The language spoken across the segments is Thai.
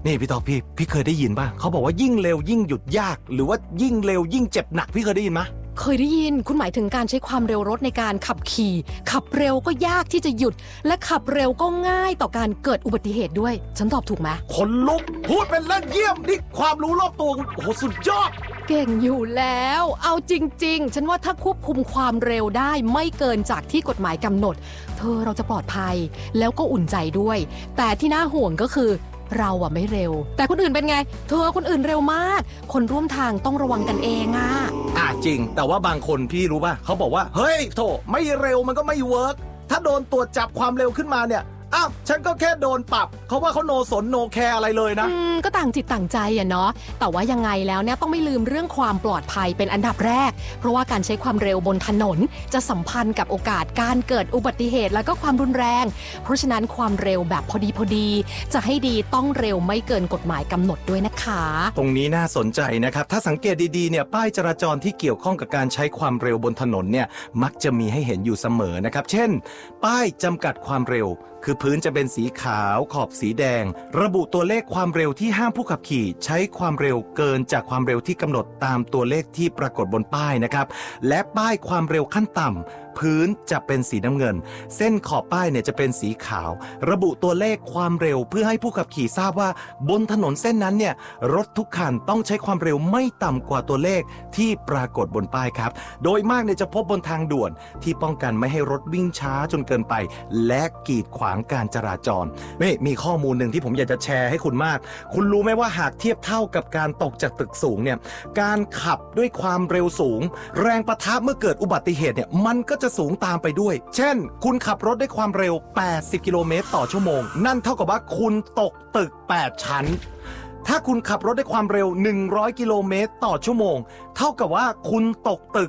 นี่พี่ต่อพี่เคยได้ยินป่ะเขาบอกว่ายิ่งเร็วยิ่งหยุดยากหรือว่ายิ่งเร็วยิ่งเจ็บหนักพี่เคยได้ยินไหมเคยได้ยินคุณหมายถึงการใช้ความเร็วรถในการขับขี่ขับเร็วก็ยากที่จะหยุดและขับเร็วก็ง่ายต่อการเกิดอุบัติเหตุด้วยฉันตอบถูกไหมคนลุกพูดเป็นเล่นเยี่ยมนี่ความรู้รอบตัวโอ้โหสุดยอดเก่งอยู่แล้วเอาจริงๆฉันว่าถ้าควบคุมความเร็วได้ไม่เกินจากที่กฎหมายกำหนดเราจะปลอดภัยแล้วก็อุ่นใจด้วยแต่ที่น่าห่วงก็คือเราอะไม่เร็วแต่คนอื่นเป็นไงคนอื่นเร็วมากคนร่วมทางต้องระวังกันเองอะจริงแต่ว่าบางคนพี่รู้ป่ะเขาบอกว่าเฮ้ยไม่เร็วมันก็ไม่เวิร์กถ้าโดนตรวจจับความเร็วขึ้นมาเนี่ยฉันก็แค่โดนปรับเขาว่าเขาโนสนโนแคร์อะไรเลยนะก็ต่างจิตต่างใจอะเนาะแต่ว่ายังไงแล้วเนี่ยต้องไม่ลืมเรื่องความปลอดภัยเป็นอันดับแรกเพราะว่าการใช้ความเร็วบนถนนจะสัมพันธ์กับโอกาสการเกิดอุบัติเหตุแล้วก็ความรุนแรงเพราะฉะนั้นความเร็วแบบพอดีจะให้ดีต้องเร็วไม่เกินกฎหมายกำหนดด้วยนะคะตรงนี้น่าสนใจนะครับถ้าสังเกตดีๆเนี่ยป้ายจราจรที่เกี่ยวข้องกับการใช้ความเร็วบนถนนเนี่ยมักจะมีให้เห็นอยู่เสมอนะครับเช่นป้ายจำกัดความเร็วคือพื้นจะเป็นสีขาวขอบสีแดงระบุตัวเลขความเร็วที่ห้ามผู้ขับขี่ใช้ความเร็วเกินจากความเร็วที่กำหนดตามตัวเลขที่ปรากฏบนป้ายนะครับและป้ายความเร็วขั้นต่ำพื้นจะเป็นสีน้ำเงินเส้นขอบป้ายเนี่ยจะเป็นสีขาวระบุตัวเลขความเร็วเพื่อให้ผู้ขับขี่ทราบว่าบนถนนเส้นนั้นเนี่ยรถทุกคันต้องใช้ความเร็วไม่ต่ำกว่าตัวเลขที่ปรากฏบนป้ายครับโดยมากเนี่ยจะพบบนทางด่วนที่ป้องกันไม่ให้รถวิ่งช้าจนเกินไปและกีดขวางการจราจรมีข้อมูลหนึ่งที่ผมอยากจะแชร์ให้คุณมากคุณรู้ไหมว่าหากเทียบเท่ากับการตกจากตึกสูงเนี่ยการขับด้วยความเร็วสูงแรงปะทะเมื่อเกิดอุบัติเหตุเนี่ยมันก็จะสูงตามไปด้วยเช่นคุณขับรถด้วยความเร็ว80กิโลเมตรต่อชั่วโมงนั่นเท่ากับว่าคุณตกตึก8ชั้นถ้าคุณขับรถด้วยความเร็ว100กิโลเมตรต่อชั่วโมงเท่ากับว่าคุณตกตึก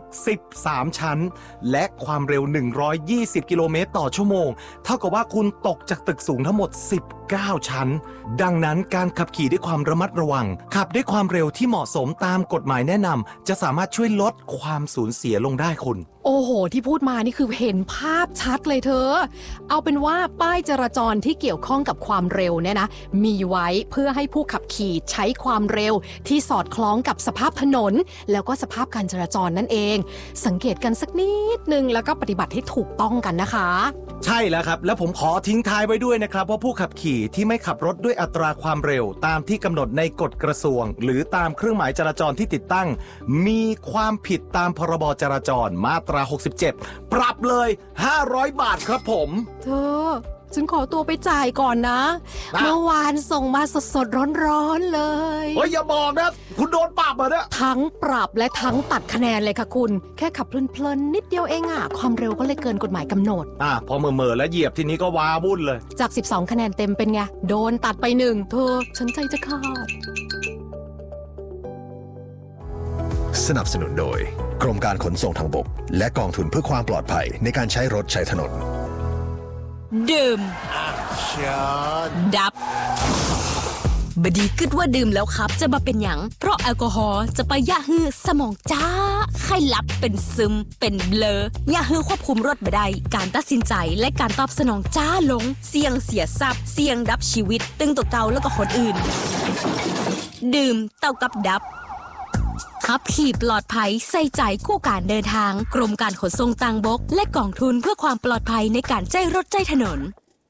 13ชั้นและความเร็ว120กิโลเมตรต่อชั่วโมงเท่ากับว่าคุณตกจากตึกสูงทั้งหมด19ชั้นดังนั้นการขับขี่ด้วยความระมัดระวังขับด้วยความเร็วที่เหมาะสมตามกฎหมายแนะนำจะสามารถช่วยลดความสูญเสียลงได้คุณโอ้โหที่พูดมานี่คือเห็นภาพชัดเลยเอาเป็นว่าป้ายจราจรที่เกี่ยวข้องกับความเร็วเนี่ยนะมีไว้เพื่อให้ผู้ขับขี่ใช้ความเร็วที่สอดคล้องกับสภาพถนนแล้วก็สภาพการจราจรนั่นเองสังเกตกันสักนิดนึงแล้วก็ปฏิบัติให้ถูกต้องกันนะคะใช่แล้วครับแล้วผมขอทิ้งท้ายไว้ด้วยนะครับว่าผู้ขับขี่ที่ไม่ขับรถด้วยอัตราความเร็วตามที่กำหนดในกฎกระทรวงหรือตามเครื่องหมายจราจรที่ติดตั้งมีความผิดตามพรบจราจรมาตรา67ปรับเลย500 บาทครับผมฉันขอตัวไปจ่ายก่อนนะเมื่อวานส่งมาสดๆร้อนๆเลยอย่าบอกนะคุณโดนปรับเหรอเนี่ยทั้งปรับและทั้งตัดคะแนนเลยค่ะคุณแค่ขับเพลินๆนิดเดียวเองความเร็วก็เลยเกินกฎหมายกำหนดพอเมื่อแล้วเหยียบทีนี้ก็ว้าวุ่นเลยจาก12คะแนนเต็มเป็นไงโดนตัดไป1ฉันใจจะขาดสนับสนุนโดยกรมการขนส่งทางบกและกองทุนเพื่อความปลอดภัยในการใช้รถใช้ถนนดื่มดับบดีคิดว่าดื่มแล้วครับจะมาเป็นหยังเพราะแอลกอฮอล์จะไปย่าฮื้อสมองจ้าไข้หลับเป็นซึมเป็นเบลอย่าฮื้อควบคุมรถบ่ได้การตัดสินใจและการตอบสนองจ้าลงเสี่ยงเสียทรัพย์เสี่ยงดับชีวิตตึงตัวเก่าแล้วก็คนอื่นดื่มเท่ากับดับขับขี่ปลอดภัยใส่ใจคู่การเดินทางกรมการขนส่งทางบกและกองทุนเพื่อความปลอดภัยในการใช้รถใช้ถนน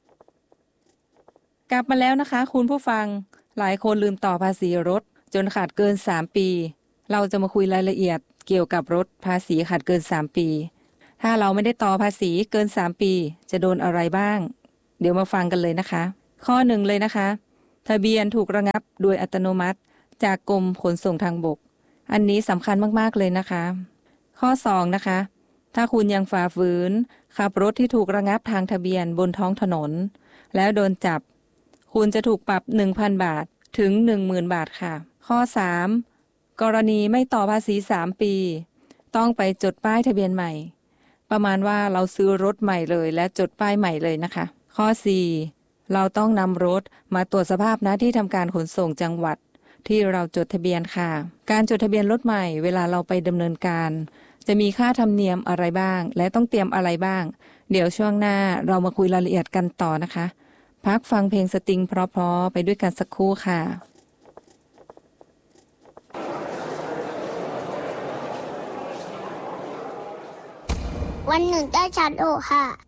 กลับมาแล้วนะคะคุณผู้ฟังหลายคนลืมต่อภาษีรถจนขาดเกิน3ปีเราจะมาคุยรายละเอียดเกี่ยวกับรถภาษีขาดเกิน3ปีถ้าเราไม่ได้ต่อภาษีเกิน3ปีจะโดนอะไรบ้างเดี๋ยวมาฟังกันเลยนะคะข้อ1เลยนะคะทะเบียนถูกระงับโดยอัตโนมัติจากกรมขนส่งทางบกอันนี้สำคัญมากๆเลยนะคะข้อ2นะคะถ้าคุณยังฝ่าฝืนขับรถที่ถูกระงับทางทะเบียนบนท้องถนนแล้วโดนจับคุณจะถูกปรับ 1,000 บาทถึง 10,000 บาทค่ะข้อ3กรณีไม่ต่อภาษี3ปีต้องไปจดป้ายทะเบียนใหม่ประมาณว่าเราซื้อรถใหม่เลยและจดป้ายใหม่เลยนะคะข้อ4เราต้องนำรถมาตรวจสภาพณที่ทำการขนส่งจังหวัดที่เราจดทะเบียนค่ะการจดทะเบียนรถใหม่เวลาเราไปดำเนินการจะมีค่าธรรมเนียมอะไรบ้างและต้องเตรียมอะไรบ้างเดี๋ยวช่วงหน้าเรามาคุยรายละเอียดกันต่อนะคะพักฟังเพลงสตริงเพราะๆไปด้วยกันสักครู่ค่ะวันหนึ่งได้ชาร์จโอค่ะ